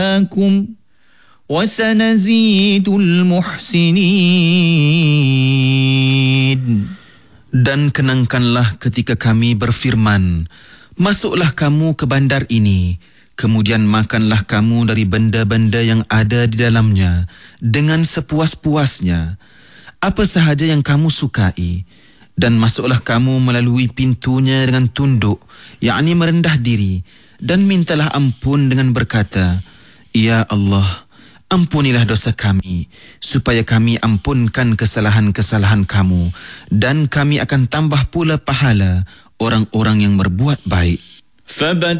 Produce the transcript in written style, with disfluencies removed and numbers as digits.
وسنزيد المحسنين. Dan kenangkanlah ketika kami berfirman, masuklah kamu ke bandar ini, kemudian makanlah kamu dari benda-benda yang ada di dalamnya dengan sepuas-puasnya, apa sahaja yang kamu sukai, dan masuklah kamu melalui pintunya dengan tunduk, yakni merendah diri, dan mintalah ampun dengan berkata, Ya Allah, ampunilah dosa kami, supaya kami ampunkan kesalahan-kesalahan kamu, dan kami akan tambah pula pahala orang-orang yang berbuat baik.